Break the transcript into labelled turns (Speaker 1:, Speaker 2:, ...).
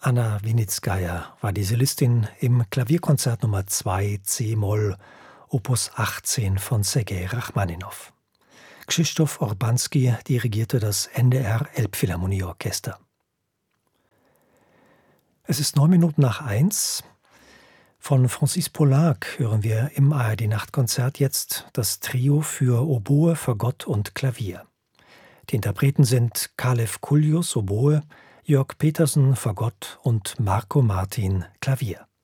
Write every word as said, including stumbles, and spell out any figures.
Speaker 1: Anna Winitskaja war die Solistin im Klavierkonzert Nummer zwei C-Moll, Opus achtzehn von Sergei Rachmaninow. Krzysztof Orbanski dirigierte das N D R Elbphilharmonieorchester. Es ist neun Minuten nach eins. Von Francis Poulenc hören wir im A R D-Nachtkonzert jetzt das Trio für Oboe, Fagott und Klavier. Die Interpreten sind Kalev Kullius, Oboe, Jörg Petersen, Fagott und Marco Martin, Klavier.